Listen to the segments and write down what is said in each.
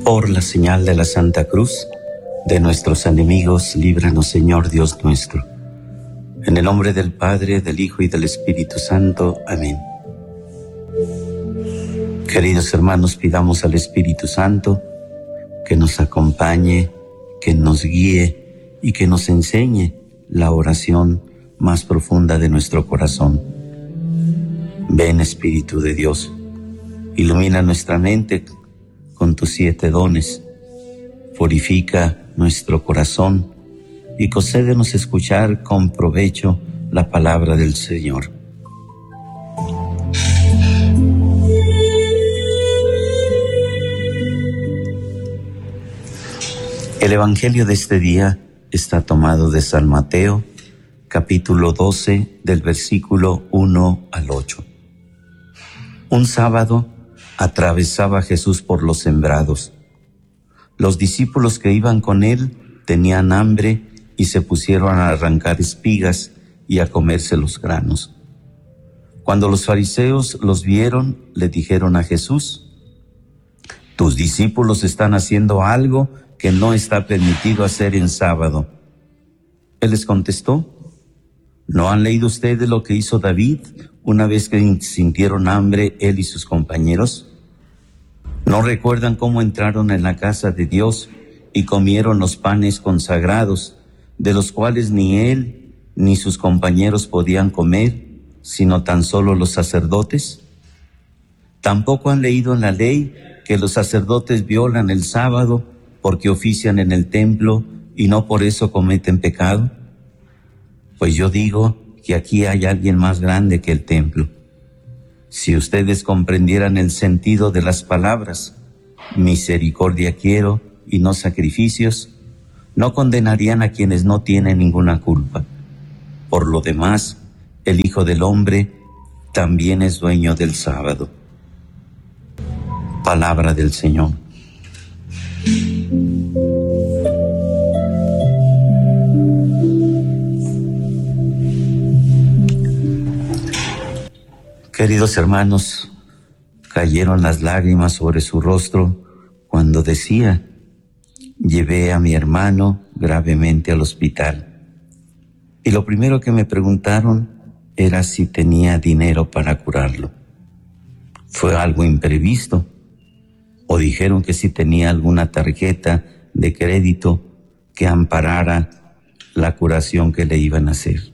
Por la señal de la Santa Cruz, de nuestros enemigos, líbranos, Señor Dios nuestro. En el nombre del Padre, del Hijo y del Espíritu Santo. Amén. Queridos hermanos, pidamos al Espíritu Santo que nos acompañe, que nos guíe y que nos enseñe la oración más profunda de nuestro corazón. Ven, Espíritu de Dios, ilumina nuestra mente con tus 7 dones, purifica nuestro corazón y concédenos escuchar con provecho la palabra del Señor. El Evangelio de este día está tomado de San Mateo, capítulo 12, del versículo 1 al 8. Un sábado atravesaba Jesús por los sembrados. Los discípulos que iban con él tenían hambre y se pusieron a arrancar espigas y a comerse los granos. Cuando los fariseos los vieron, le dijeron a Jesús: «Tus discípulos están haciendo algo que no está permitido hacer en sábado». Él les contestó: ¿no han leído ustedes lo que hizo David una vez que sintieron hambre él y sus compañeros? ¿No recuerdan cómo entraron en la casa de Dios y comieron los panes consagrados, de los cuales ni él ni sus compañeros podían comer, sino tan solo los sacerdotes? ¿Tampoco han leído en la ley que los sacerdotes violan el sábado porque ofician en el templo y no por eso cometen pecado? Pues yo digo que aquí hay alguien más grande que el templo. Si ustedes comprendieran el sentido de las palabras, misericordia quiero y no sacrificios, no condenarían a quienes no tienen ninguna culpa. Por lo demás, el Hijo del Hombre también es dueño del sábado. Palabra del Señor. Queridos hermanos, cayeron las lágrimas sobre su rostro cuando decía: llevé a mi hermano gravemente al hospital. Y lo primero que me preguntaron era si tenía dinero para curarlo. ¿Fue algo imprevisto? ¿O dijeron que si tenía alguna tarjeta de crédito que amparara la curación que le iban a hacer?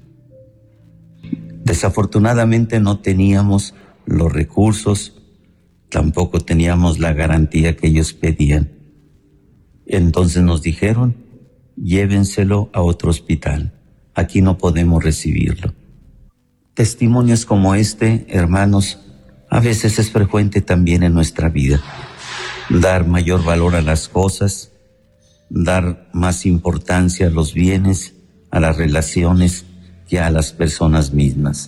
Desafortunadamente no teníamos los recursos, tampoco teníamos la garantía que ellos pedían. Entonces nos dijeron: llévenselo a otro hospital, aquí no podemos recibirlo. Testimonios como este, hermanos, a veces es frecuente también en nuestra vida. Dar mayor valor a las cosas, dar más importancia a los bienes, a las relaciones, que a las personas mismas.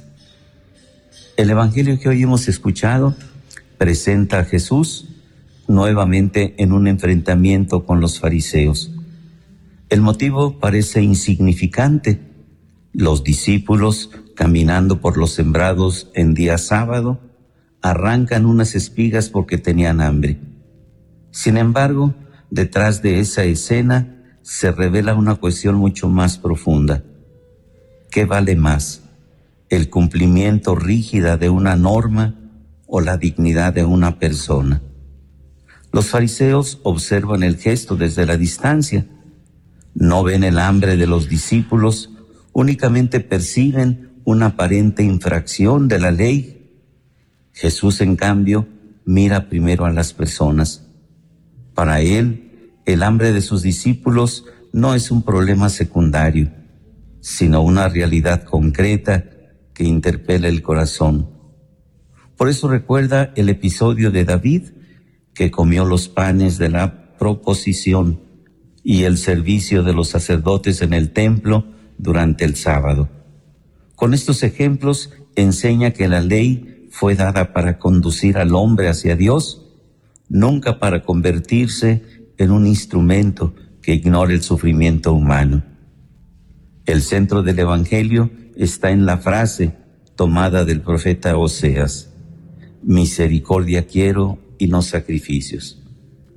El Evangelio que hoy hemos escuchado presenta a Jesús nuevamente en un enfrentamiento con los fariseos. El motivo parece insignificante. Los discípulos, caminando por los sembrados en día sábado, arrancan unas espigas porque tenían hambre. Sin embargo, detrás de esa escena se revela una cuestión mucho más profunda. ¿Qué vale más, el cumplimiento rígida de una norma o la dignidad de una persona? Los fariseos observan el gesto desde la distancia. No ven el hambre de los discípulos, únicamente perciben una aparente infracción de la ley. Jesús, en cambio, mira primero a las personas. Para él, el hambre de sus discípulos no es un problema secundario, sino una realidad concreta que interpela el corazón. Por eso recuerda el episodio de David, que comió los panes de la proposición y el servicio de los sacerdotes en el templo durante el sábado. Con estos ejemplos enseña que la ley fue dada para conducir al hombre hacia Dios, nunca para convertirse en un instrumento que ignore el sufrimiento humano. El centro del Evangelio está en la frase tomada del profeta Oseas: misericordia quiero y no sacrificios.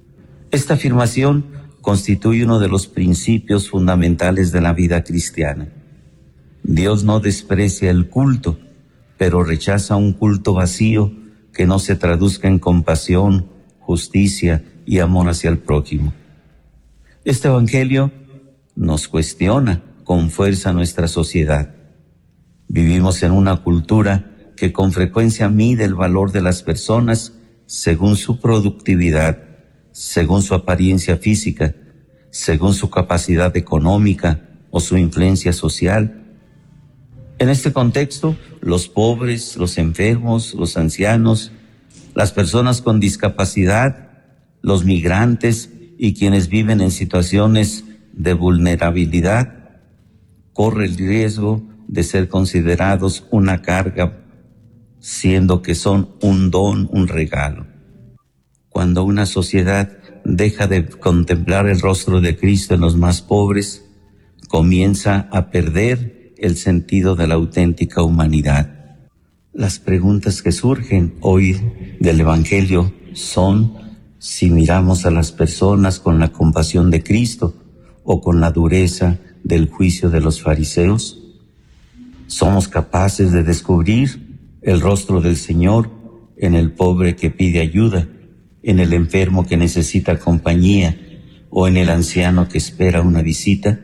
Esta afirmación constituye uno de los principios fundamentales de la vida cristiana. Dios no desprecia el culto, pero rechaza un culto vacío que no se traduzca en compasión, justicia y amor hacia el prójimo. Este Evangelio nos cuestiona con fuerza nuestra sociedad. Vivimos en una cultura que con frecuencia mide el valor de las personas según su productividad, según su apariencia física, según su capacidad económica o su influencia social. En este contexto, los pobres, los enfermos, los ancianos, las personas con discapacidad, los migrantes y quienes viven en situaciones de vulnerabilidad, corren el riesgo de ser considerados una carga, siendo que son un don, un regalo. Cuando una sociedad deja de contemplar el rostro de Cristo en los más pobres, comienza a perder el sentido de la auténtica humanidad. Las preguntas que surgen hoy del Evangelio son si miramos a las personas con la compasión de Cristo o con la dureza del juicio de los fariseos. ¿Somos capaces de descubrir el rostro del Señor en el pobre que pide ayuda, en el enfermo que necesita compañía o en el anciano que espera una visita?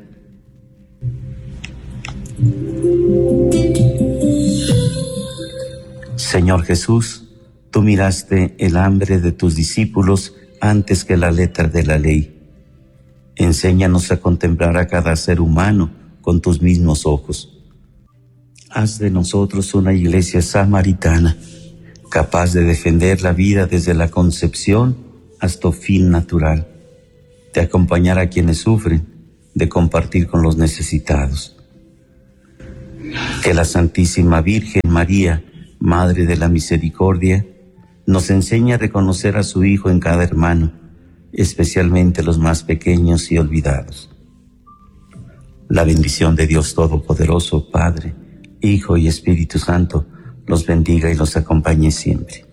Señor Jesús, tú miraste el hambre de tus discípulos antes que la letra de la ley. Enséñanos a contemplar a cada ser humano con tus mismos ojos. Haz de nosotros una iglesia samaritana, capaz de defender la vida desde la concepción hasta el fin natural, de acompañar a quienes sufren, de compartir con los necesitados. Que la Santísima Virgen María, Madre de la Misericordia, nos enseñe a reconocer a su Hijo en cada hermano, especialmente los más pequeños y olvidados. La bendición de Dios Todopoderoso, Padre, Hijo y Espíritu Santo, los bendiga y los acompañe siempre.